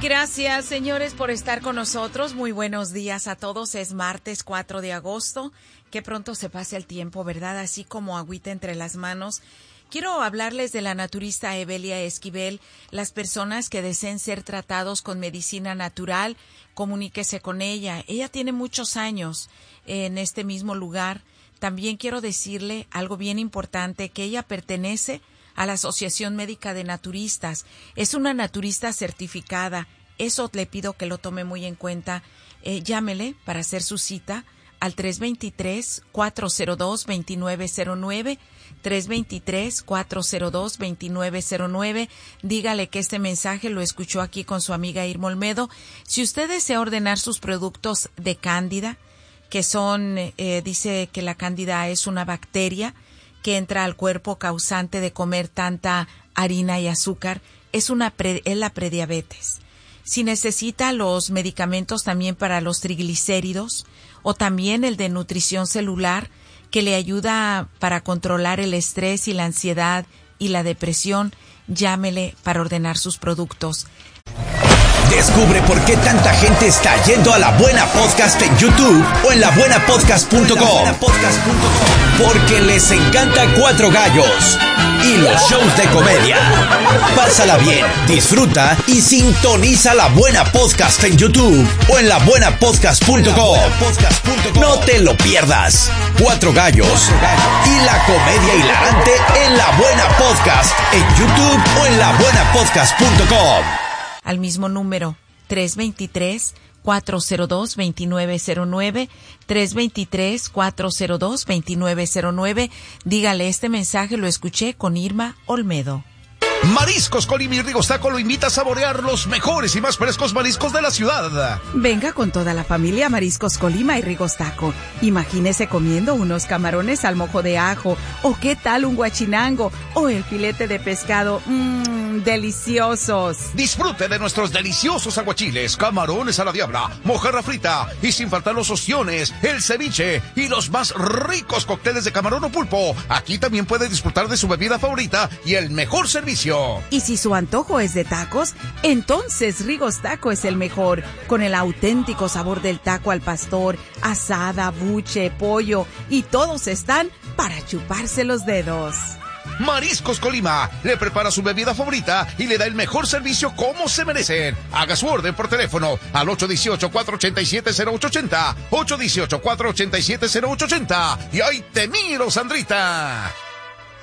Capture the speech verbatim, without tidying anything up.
Gracias, señores, por estar con nosotros. Muy buenos días a todos. Es martes cuatro de agosto. Qué pronto se pasa el tiempo, ¿verdad? Así como agüita entre las manos. Quiero hablarles de la naturista Evelia Esquivel. Las personas que deseen ser tratados con medicina natural, comuníquese con ella. Ella tiene muchos años en este mismo lugar. También quiero decirle algo bien importante, que ella pertenece a la Asociación Médica de Naturistas. Es una naturista certificada. Eso le pido que lo tome muy en cuenta. Eh, llámele para hacer su cita al tres dos tres, cuatro cero dos, dos nueve cero nueve, tres dos tres, cuatro cero dos, dos nueve cero nueve. Dígale que este mensaje lo escuchó aquí con su amiga Irma Olmedo. Si usted desea ordenar sus productos de cándida, que son, eh, dice que la cándida es una bacteria que entra al cuerpo causante de comer tanta harina y azúcar, es, una pre, es la prediabetes. Si necesita los medicamentos también para los triglicéridos o también el de nutrición celular, que le ayuda para controlar el estrés y la ansiedad y la depresión, llámele para ordenar sus productos. Descubre por qué tanta gente está yendo a La Buena Podcast en YouTube o en la buena podcast punto com. Porque les encanta Cuatro Gallos y los shows de comedia. Pásala bien, disfruta y sintoniza La Buena Podcast en YouTube o en la buena podcast punto com. No te lo pierdas. Cuatro Gallos y la comedia hilarante en La Buena Podcast en YouTube o en la buena podcast punto com. Al mismo número, tres dos tres, cuatro cero dos, dos nueve cero nueve, tres dos tres, cuatro cero dos, dos nueve cero nueve. Dígale, este mensaje lo escuché con Irma Olmedo. Mariscos Colima y Rigostaco lo invita a saborear los mejores y más frescos mariscos de la ciudad. Venga con toda la familia a Mariscos Colima y Rigostaco. Imagínese comiendo unos camarones al mojo de ajo, o qué tal un guachinango, o el filete de pescado. Mmm, deliciosos. Disfrute de nuestros deliciosos aguachiles, camarones a la diabla, mojarra frita y sin faltar los ostiones, el ceviche y los más ricos cócteles de camarón o pulpo. Aquí también puede disfrutar de su bebida favorita y el mejor servicio. Y si su antojo es de tacos, entonces Rigostaco es el mejor, con el auténtico sabor del taco al pastor, asada, buche, pollo, y todos están para chuparse los dedos. Mariscos Colima le prepara su bebida favorita y le da el mejor servicio como se merecen. Haga su orden por teléfono al ocho uno ocho, cuatro ocho siete, cero ocho ocho cero, ocho uno ocho, cuatro ocho siete, cero ocho ocho cero. Y ahí te miro, Sandrita.